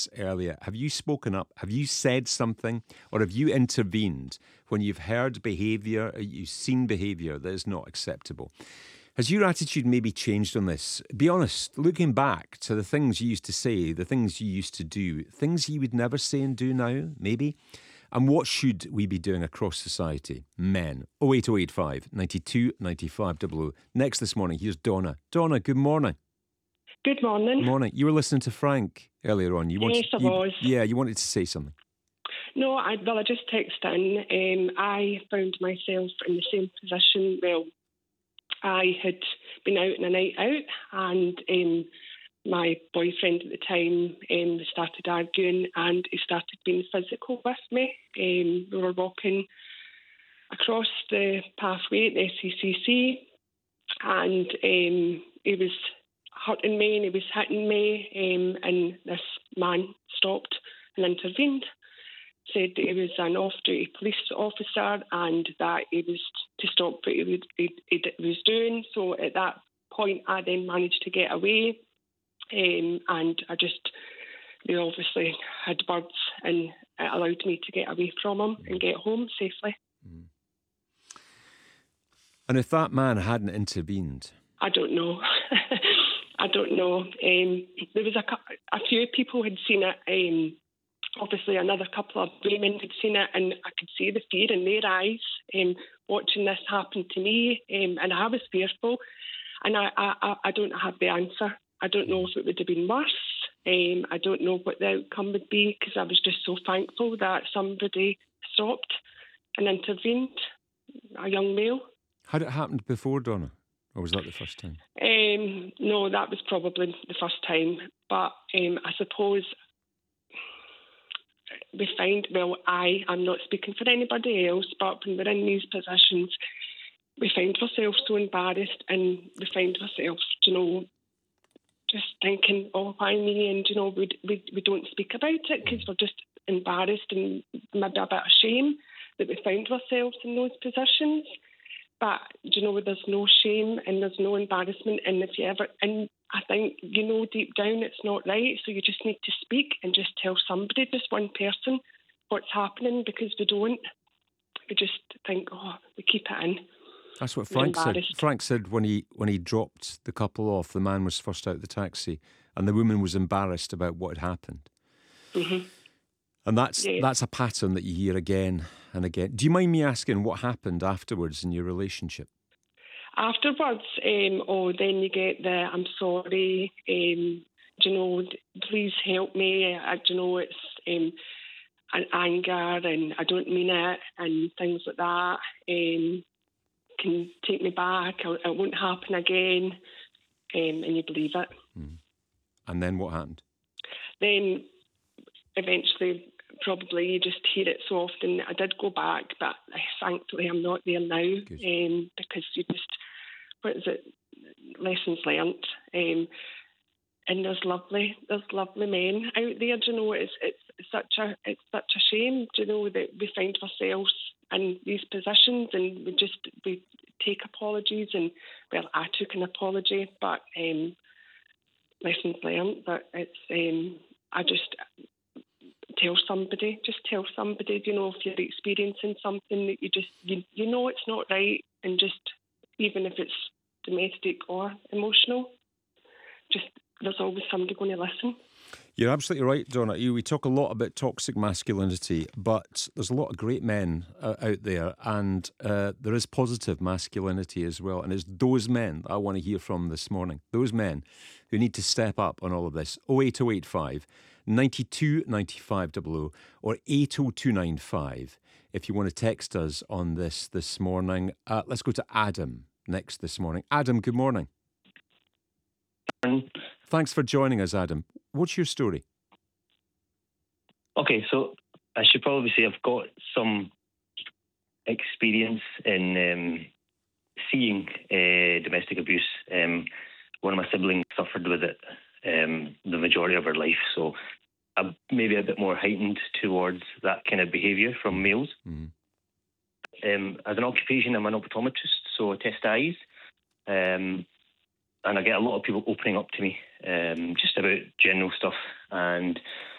this earlier. Have you spoken up? Have you said something? Or have you intervened when you've heard behaviour, you've seen behaviour that is not acceptable? Has your attitude maybe changed on this? Be honest, looking back to the things you used to say, the things you used to do, things you would never say and do now, maybe? And what should we be doing across society? Men. 08085 92 95 00. Next this morning, here's Donna. Donna, good morning. Good morning. Morning. You were listening to Frank earlier on. Yes, I was. You wanted to say something. No, I just texted in. I found myself in the same position. Well, I had been out on a night out, and my boyfriend at the time started arguing, and he started being physical with me. We were walking across the pathway at the SCCC, and he was hurting me and he was hitting me, and this man stopped and intervened. Said that he was an off-duty police officer and that he was to stop what he was doing. So at that point, I then managed to get away, and they obviously had words, and it allowed me to get away from him and get home safely. Mm. And if that man hadn't intervened? I don't know. I don't know. There was a few people had seen it. Obviously, another couple of women had seen it, and I could see the fear in their eyes watching this happen to me, and I was fearful. And I don't have the answer. I don't know if it would have been worse. I don't know what the outcome would be, because I was just so thankful that somebody stopped and intervened, a young male. Had it happened before, Donna? Or was that the first time? No, that was probably the first time. But I suppose we find, I'm not speaking for anybody else, but when we're in these positions, we find ourselves so embarrassed, and we find ourselves, just thinking, oh, why me? And, we don't speak about it because we're just embarrassed and maybe a bit ashamed that we find ourselves in those positions. But, there's no shame and there's no embarrassment. And I think, deep down it's not right. So you just need to speak and just tell somebody, just one person, what's happening, because we don't. We just think, we keep it in. That's what Frank said. Frank said when he dropped the couple off, the man was first out of the taxi and the woman was embarrassed about what had happened. Mm-hmm. And that's a pattern that you hear again and again. Do you mind me asking what happened afterwards in your relationship? Afterwards, then you get the, I'm sorry, please help me. It's an anger and I don't mean it and things like that. Can take me back, it won't happen again, and you believe it. Mm. And then what happened? Then eventually, probably you just hear it so often. I did go back, but thankfully I'm not there now, because you just, lessons learnt. And there's lovely men out there. It's such a shame, that we find ourselves in these positions, and we take apologies, and I took an apology, but lessons learned. But it's I just tell somebody, if you're experiencing something that it's not right, and just even if it's domestic or emotional, just there's always somebody going to listen. You're absolutely right, Donna. We talk a lot about toxic masculinity, but there's a lot of great men out there, and there is positive masculinity as well. And it's those men that I want to hear from this morning, those men who need to step up on all of this. 08085 92 95 00 or 80295 if you want to text us on this morning. Let's go to Adam next this morning. Adam, good morning. Thanks for joining us, Adam. What's your story? Okay, so I should probably say I've got some experience in seeing domestic abuse. One of my siblings suffered with it the majority of her life, so I'm maybe a bit more heightened towards that kind of behaviour from males. Mm-hmm. As an occupation, I'm an optometrist, so I test eyes. And I get a lot of people opening up to me just about general stuff. And